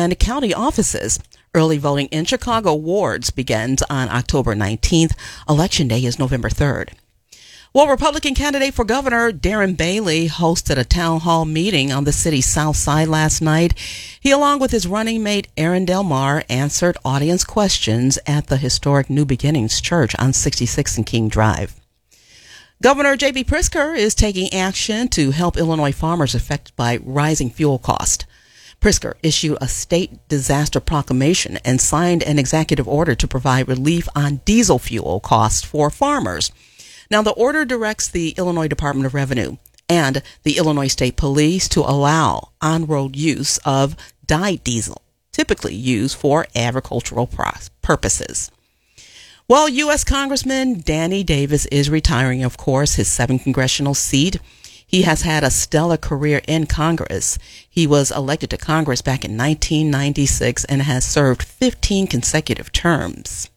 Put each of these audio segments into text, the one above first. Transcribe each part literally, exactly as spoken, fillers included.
and county offices. Early voting in Chicago wards begins on October nineteenth. Election day is November third. Well, Republican candidate for governor Darren Bailey hosted a town hall meeting on the city's south side last night. He, along with his running mate Aaron Delmar, answered audience questions at the historic New Beginnings Church on sixty-sixth and King Drive. Governor J B Pritzker is taking action to help Illinois farmers affected by rising fuel costs. Pritzker issued a state disaster proclamation and signed an executive order to provide relief on diesel fuel costs for farmers. Now, the order directs the Illinois Department of Revenue and the Illinois State Police to allow on-road use of dyed diesel, typically used for agricultural purposes. Well, U S Congressman Danny Davis is retiring, of course, his seventh congressional seat. He has had a stellar career in Congress. He was elected to Congress back in nineteen ninety-six and has served fifteen consecutive terms.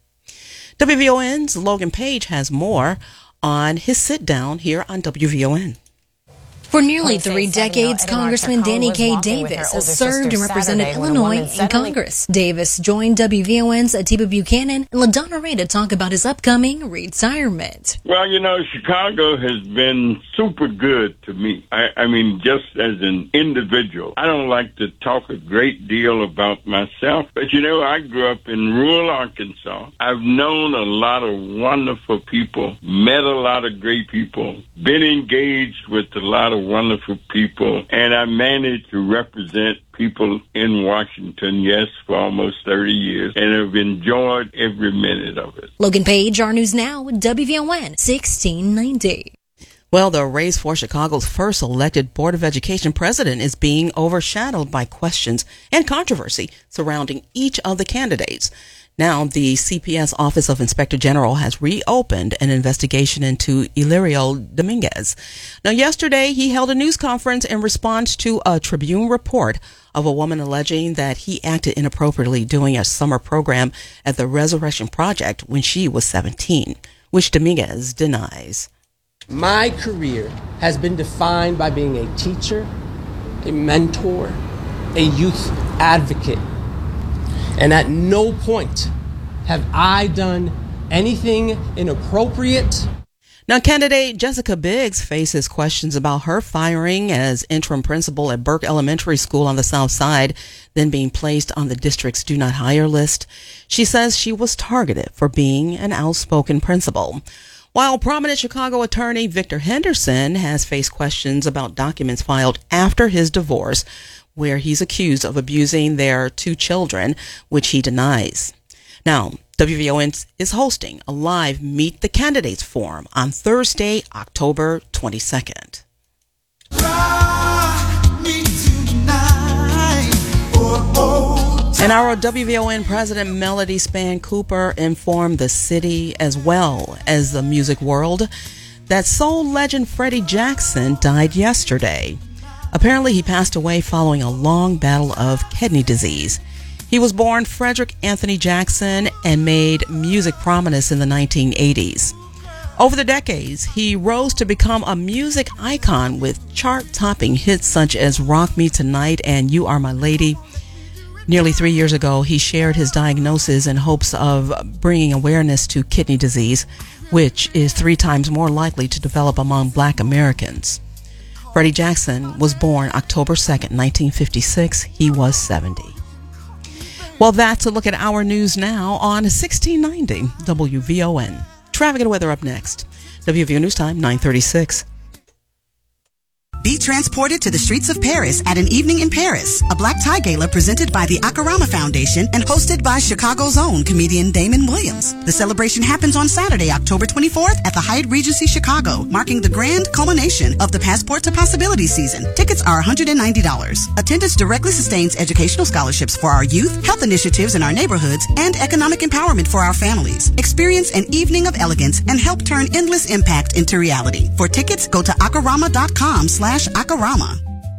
W V O N's Logan Page has more on his sit-down here on W V O N. For nearly three decades, Congressman Danny K. Davis has served and represented Illinois in Congress. Davis joined W V O N's Atiba Buchanan and LaDonna Ray to talk about his upcoming retirement. Well, you know, Chicago has been super good to me. I, I mean, just as an individual. I don't like to talk a great deal about myself, but, you know, I grew up in rural Arkansas. I've known a lot of wonderful people, met a lot of great people, been engaged with a lot of wonderful people, and I managed to represent people in Washington, yes, for almost thirty years, and have enjoyed every minute of it. Logan Page, our News Now, W V O N sixteen ninety. Well, the race for Chicago's first elected Board of Education president is being overshadowed by questions and controversy surrounding each of the candidates. Now, the C P S Office of Inspector General has reopened an investigation into Illyrio Dominguez. Now, yesterday, he held a news conference in response to a Tribune report of a woman alleging that he acted inappropriately during a summer program at the Resurrection Project when she was seventeen, which Dominguez denies. My career has been defined by being a teacher, a mentor, a youth advocate. And at no point have I done anything inappropriate. Now, candidate Jessica Biggs faces questions about her firing as interim principal at Burke Elementary School on the South Side, then being placed on the district's do not hire list. She says she was targeted for being an outspoken principal. While prominent Chicago attorney Victor Henderson has faced questions about documents filed after his divorce, where he's accused of abusing their two children, which he denies. Now, W V O N is hosting a live Meet the Candidates forum on Thursday, October twenty-second. And our W V O N President Melody Span Cooper informed the city as well as the music world that soul legend Freddie Jackson died yesterday. Apparently, he passed away following a long battle of kidney disease. He was born Frederick Anthony Jackson and made music prominence in the nineteen eighties. Over the decades, he rose to become a music icon with chart-topping hits such as Rock Me Tonight and You Are My Lady. Nearly three years ago, he shared his diagnosis in hopes of bringing awareness to kidney disease, which is three times more likely to develop among Black Americans. Freddie Jackson was born October second, nineteen fifty-six. He was seventy. Well, that's a look at our news now on sixteen ninety W V O N. Traffic and weather up next. W V O News Time, nine thirty-six. Be transported to the streets of Paris at An Evening in Paris, a black tie gala presented by the Akarama Foundation and hosted by Chicago's own comedian Damon Williams. The celebration happens on Saturday, October twenty-fourth at the Hyatt Regency Chicago, marking the grand culmination of the Passport to Possibility season. Tickets are one hundred ninety dollars. Attendance directly sustains educational scholarships for our youth, health initiatives in our neighborhoods, and economic empowerment for our families. Experience an evening of elegance and help turn endless impact into reality. For tickets, go to akarama.com slash Akarama.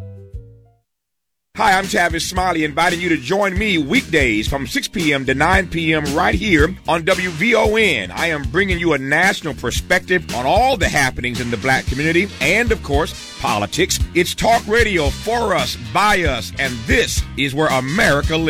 Hi, I'm Tavis Smiley, inviting you to join me weekdays from six p.m. to nine p.m. right here on W V O N. I am bringing you a national perspective on all the happenings in the black community and, of course, politics. It's talk radio for us, by us, and this is where America lives.